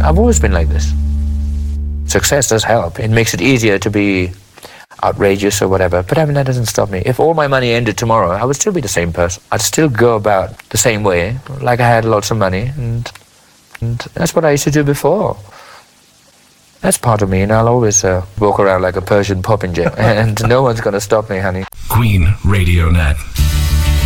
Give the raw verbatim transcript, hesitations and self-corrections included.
I've always been like this. Success does help. It makes it easier to be outrageous or whatever, but I mean, that doesn't stop me. If all my money ended tomorrow, I would still be the same person. I'd still go about the same way, like I had lots of money, and, and that's what I used to do before. That's part of me, and I'll always uh, walk around like a Persian popinjay, and no one's going to stop me, honey. Queen Radio Net.